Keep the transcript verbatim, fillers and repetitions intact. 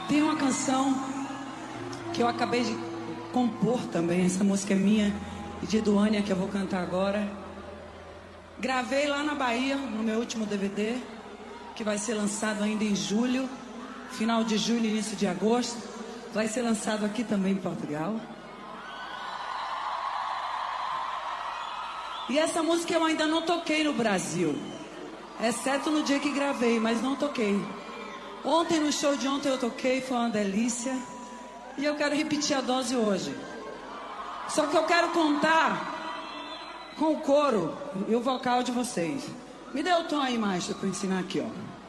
Tem uma canção que eu acabei de compor também. Essa música é minha e de Duânia, que eu vou cantar agora. Gravei lá na Bahia, no meu último D V D, que vai ser lançado ainda em julho, final de julho, início de agosto. Vai ser lançado aqui também em Portugal. E essa música eu ainda não toquei no Brasil, exceto no dia que gravei, mas não toquei. Ontem, no show de ontem eu toquei, foi uma delícia. E eu quero repetir a dose hoje. Só que eu quero contar com o coro e o vocal de vocês. Me dê o tom aí, maestro, para ensinar aqui, ó.